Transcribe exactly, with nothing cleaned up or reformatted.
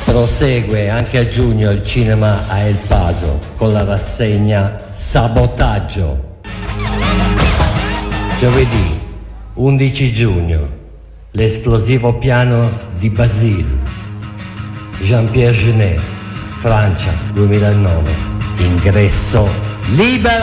Prosegue anche a giugno il cinema a El Paso con la rassegna Sabotaggio. Giovedì undici giugno, l'esplosivo piano di Basile. Jean-Pierre Jeunet, Francia duemilanove. Ingresso libero.